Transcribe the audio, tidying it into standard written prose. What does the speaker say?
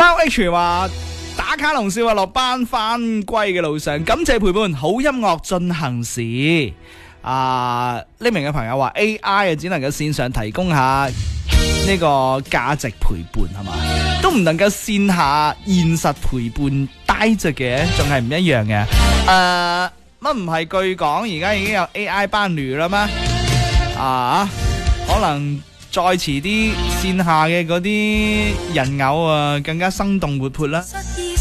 貓 H 話打卡龍少啊，落班翻歸嘅路上，感謝陪伴，好音樂進行時。呢名嘅朋友話 AI 只能夠線上提供下呢個價值陪伴係嘛，都唔能夠線下現實陪伴低着嘅，仲係唔一樣嘅。乜唔係據講而家已經有 AI 伴侶啦咩？可能再遲啲線下嘅嗰啲人偶更加生動活潑啦。